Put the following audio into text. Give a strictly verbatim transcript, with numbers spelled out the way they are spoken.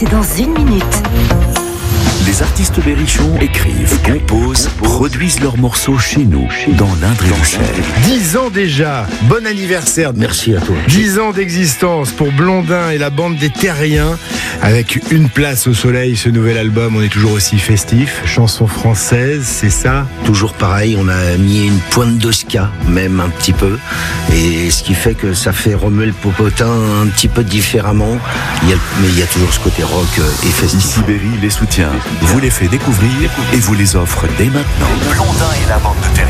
c'est dans une minute. Les artistes berrichons écrivent, composent, produisent leurs morceaux chez nous, dans l'Indre-et-Lochère. Dix ans déjà, bon anniversaire. Merci à toi. Dix ans d'existence pour Blondin et la bande des Terriens. Avec une place au soleil, ce nouvel album, on est toujours aussi festif. Chanson française, c'est ça? Toujours pareil, on a mis une pointe de ska, même un petit peu. Et ce qui fait que ça fait remuer le popotin un petit peu différemment. Il y a, mais il y a toujours ce côté rock et festif. Ici Berry les soutient, vous les fait découvrir et vous les offre dès maintenant. Blondin et la bande de Terriens.